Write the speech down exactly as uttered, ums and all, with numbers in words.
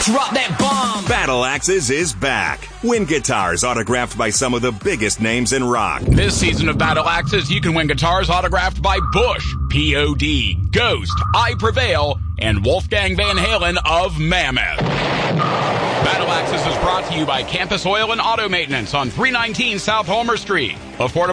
Drop that bomb. Battle Axes is back. Win guitars autographed by some of the biggest names in rock. This season of Battle Axes, you can win guitars autographed by Bush, P O D, Ghost, I Prevail, and Wolfgang Van Halen of Mammoth. Battle Axes is brought to you by Campus Oil and Auto Maintenance on three nineteen South Homer Street. Affordable